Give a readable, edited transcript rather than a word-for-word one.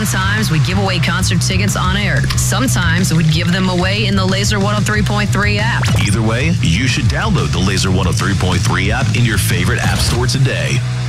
Sometimes we give away concert tickets on air. Sometimes we'd give them away in the Laser 103.3 app. Either way, you should download the Laser 103.3 app in your favorite app store today.